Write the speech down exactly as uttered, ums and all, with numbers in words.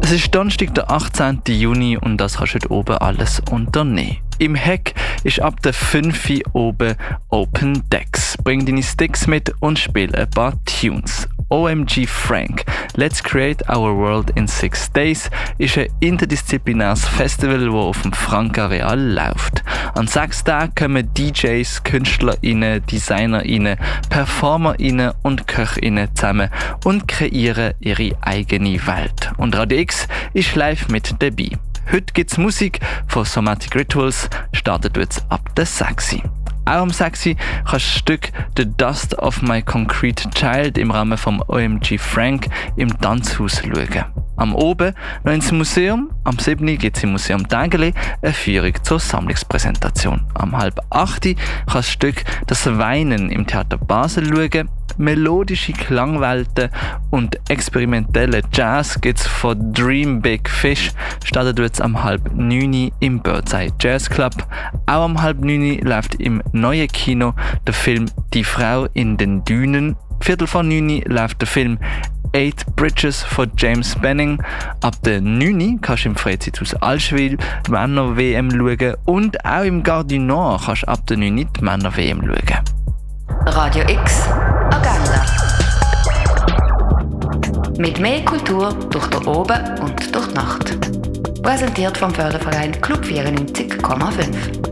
Es ist Donnerstag, der achtzehnten Juni und das kannst du heute oben alles unternehmen. Im Heck ist ab der fünf Uhr oben Open Decks. Bring deine Sticks mit und spiel ein paar Tunes. O M G Frank, Let's Create Our World in Six Days ist ein interdisziplinäres Festival, das auf dem Frank-Areal läuft. An sechs Tagen kommen D Js, KünstlerInnen, DesignerInnen, PerformerInnen und KöchInnen zusammen und kreieren ihre eigene Welt. Und Radio X ist live mit dabei. Heute gibt es Musik von Somatic Rituals, startet jetzt ab der sechs Uhr. Auch um sechs Uhr kannst du das Stück «The Dust of My Concrete Child» im Rahmen vom O M G Frank im Tanzhaus schauen. Am Oben noch ins Museum, am sieben Uhr gibt es im Museum Tägeli eine Führung zur Sammlungspräsentation. Am halb acht Uhr kannst du das Stück «Das Weinen» im Theater Basel schauen. Melodische Klangwelten und experimentelle Jazz gibt es von Dream Big Fish, startet jetzt am halb neun Uhr im Birdseye Jazz Club. Auch am halb neun Uhr läuft im neuen Kino der Film «Die Frau in den Dünen». Viertel vor neun Uhr läuft der Film «Eight Bridges» von James Benning. Ab der neun Uhr kannst du im Freizeithaus Allschwil die Männer-W M schauen und auch im Gare du Nord kannst du ab der neun Uhr die Männer-W M schauen. Radio X Agenda. Mit mehr Kultur durch den Oben und durch die Nacht. Präsentiert vom Förderverein Club vierundneunzig Komma fünf.